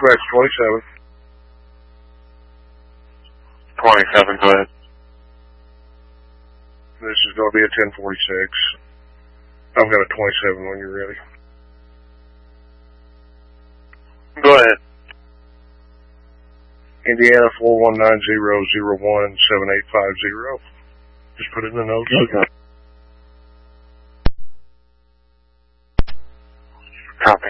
Dispatch 27. 27, go ahead. This is going to be a 1046. I've got a 27 when you're ready. Go ahead. Indiana 419-001-7850. Just put it in the notes. Okay. Copy.